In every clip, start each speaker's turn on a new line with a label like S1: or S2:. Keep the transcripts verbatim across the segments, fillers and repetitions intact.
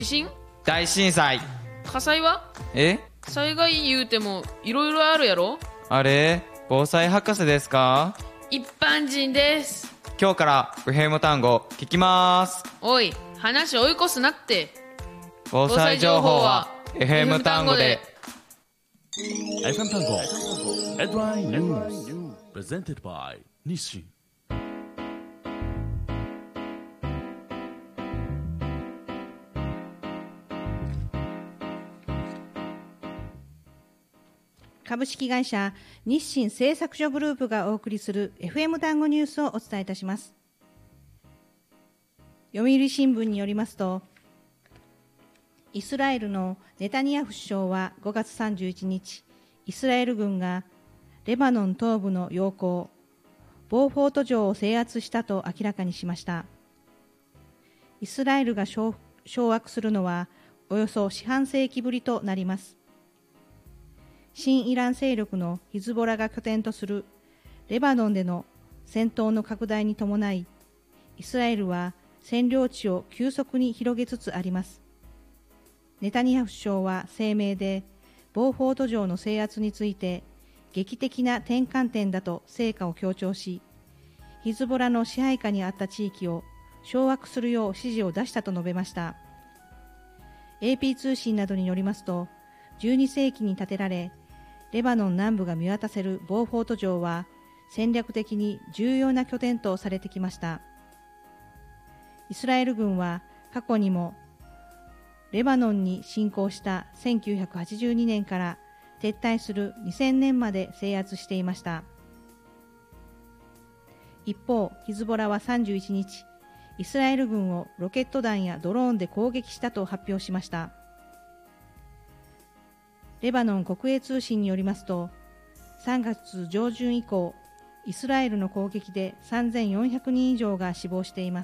S1: 地震、
S2: 大震災。
S1: 火災は？
S2: え
S1: 災害言うてもいろいろあるやろ。
S2: あれ防災博士ですか？
S1: 一般人です。
S2: 今日からエフエム単語聞きます。
S1: おい、話追い越すなって。
S2: 防災情報は エフエム 単語で。
S3: エフエム 単語ヘッドラインニュースプレゼンテッドバイ日清。
S4: 株式会社日清製作所グループがお送りする エフエム 単語ニュースをお伝えいたします。読売新聞によりますと、イスラエルのネタニヤフ首相はごがつさんじゅういちにち、イスラエル軍がレバノン東部の要衝ボーフォート城を制圧したと明らかにしました。イスラエルが掌握するのはおよそ四半世紀ぶりとなります。新イラン勢力のヒズボラが拠点とするレバノンでの戦闘の拡大に伴い、イスラエルは占領地を急速に広げつつあります。ネタニヤフ首相は声明で、ボーフォート城の制圧について劇的な転換点だと成果を強調し、ヒズボラの支配下にあった地域を掌握するよう指示を出したと述べました。 エーピー 通信などによりますと、じゅうにせいきに建てられ、レバノン南部が見渡せるボーフォート城は戦略的に重要な拠点とされてきました。イスラエル軍は過去にもレバノンに侵攻したせんきゅうひゃくはちじゅうにねんから撤退するにせんねんまで制圧していました。一方、ヒズボラはさんじゅういちにち、イスラエル軍をロケット弾やドローンで攻撃したと発表しました。レバノン国営通信によりますと、さんがつじょうじゅん以降、イスラエルの攻撃でさんぜんよんひゃくにん以上が死亡しています。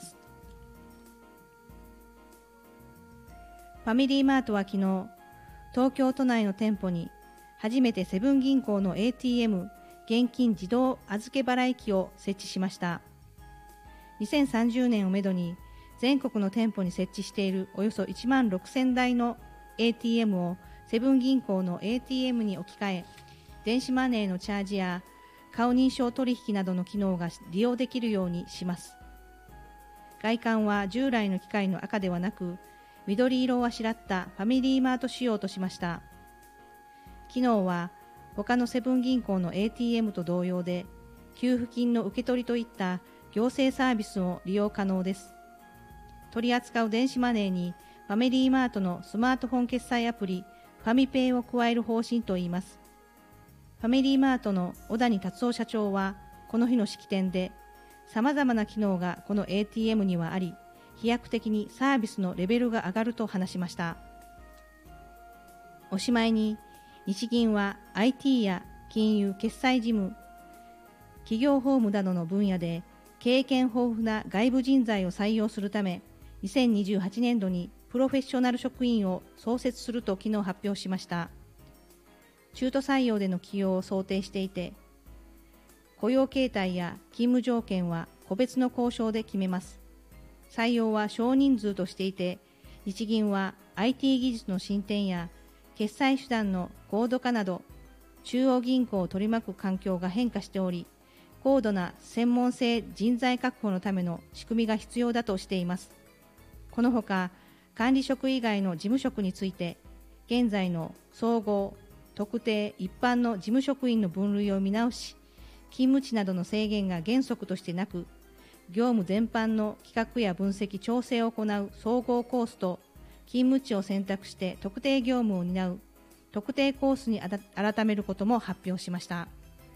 S4: ファミリーマートは昨日、東京都内の店舗に初めてセブン銀行の エーティーエム 現金自動預け払い機を設置しました。にせんさんじゅうねんをめどに全国の店舗に設置しているおよそいちまんろくせんだいの エーティーエム をセブン銀行の エーティーエム に置き換え、電子マネーのチャージや顔認証取引などの機能が利用できるようにします。外観は従来の機械の赤ではなく、緑色をあしらったファミリーマート仕様としました。機能は他のセブン銀行の エーティーエム と同様で、給付金の受け取りといった行政サービスを利用可能です。取り扱う電子マネーにファミリーマートのスマートフォン決済アプリファミペイを加える方針といいます。ファミリーマートの小谷達夫社長はこの日の式典で、様々な機能がこの エーティーエム にはあり、飛躍的にサービスのレベルが上がると話しました。おしまいに、日銀は アイティー や金融・決済事務、企業法務などの分野で経験豊富な外部人材を採用するため、にせんにじゅうはちねんどにプロフェッショナル職員を創設すると昨日発表しました。中途採用での起用を想定していて、雇用形態や勤務条件は個別の交渉で決めます。採用は少人数としていて、日銀は アイティー 技術の進展や決済手段の高度化など、中央銀行を取り巻く環境が変化しており、高度な専門性人材確保のための仕組みが必要だとしています。このほか、管理職以外の事務職について、現在の総合、特定、一般の事務職員の分類を見直し、勤務地などの制限が原則としてなく、業務全般の企画や分析、調整を行う総合コースと、勤務地を選択して特定業務を担う特定コースに改めることも発表しました。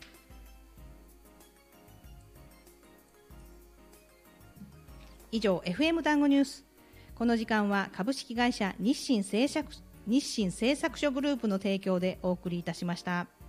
S4: 以上、エフエム 単語ニュース。この時間は株式会社日清製作、日清製作所グループの提供でお送りいたしました。